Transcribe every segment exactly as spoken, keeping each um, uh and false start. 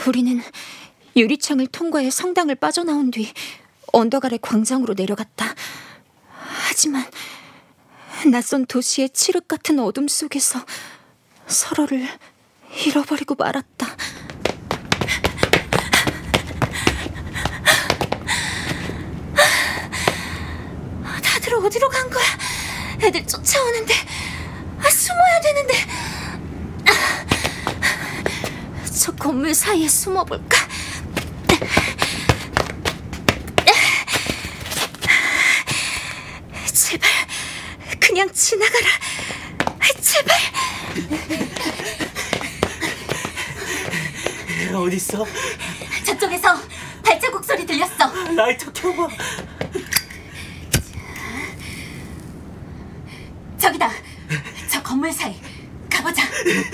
우리는 유리창을 통과해 성당을 빠져나온 뒤 언덕 아래 광장으로 내려갔다. 하지만 낯선 도시의 칠흑 같은 어둠 속에서 서로를 잃어버리고 말았다. 다들 어디로 간 거야? 애들 쫓아오는데. 아, 숨어야 되는데. 저 건물 사이에 숨어볼까? 제발 그냥 지나가라. 제발. 어딨어? 저쪽에서 발자국 소리 들렸어. 라이터 켜봐. 저기다. 저 건물 사이 가보자.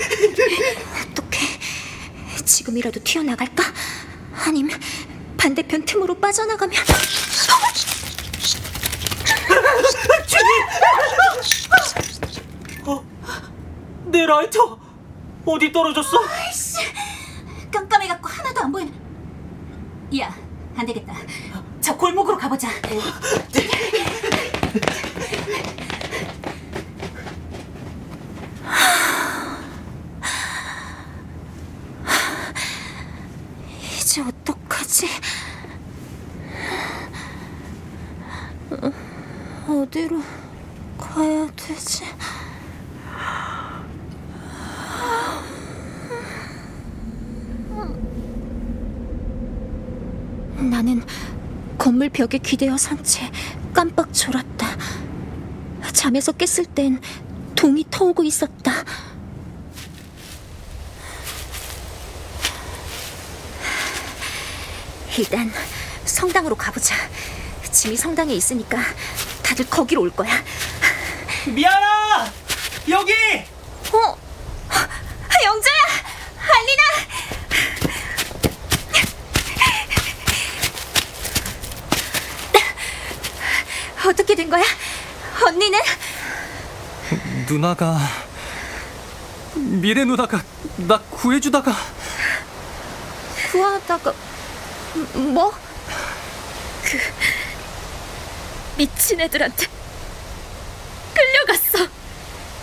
어떡해. 지금이라도 튀어나갈까? 아니면 반대편 틈으로 빠져나가면. 어? 내 라이터 어디 떨어졌어? 아이씨, 깜깜해갖고 하나도 안 보이네. 야, 안 되겠다. 저 골목으로 가보자. 이제 어떡하지? 어, 어디로 가야 되지? 나는 건물 벽에 기대어 선 채 깜빡 졸았다. 잠에서 깼을 땐 동이 터오고 있었다. 일단 성당으로 가보자. 짐이 성당에 있으니까 다들 거기로 올 거야. 미안아! 여기! 어? 영자야! 알리나! 어떻게 된 거야? 언니는? 누나가... 미래 누나가 나 구해주다가... 구하다가... 뭐? 그... 미친 애들한테 끌려갔어.